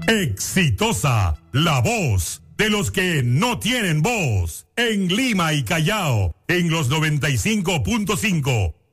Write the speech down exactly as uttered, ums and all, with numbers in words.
Exitosa, la voz de los que no tienen voz. En Lima y Callao, en los noventa y cinco punto cinco.